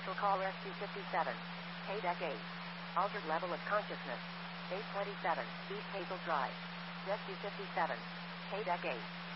Commercial call Rescue 57. KDEC 8. Altered level of consciousness. 827, East Hazel Drive. Rescue 57. KDEC 8.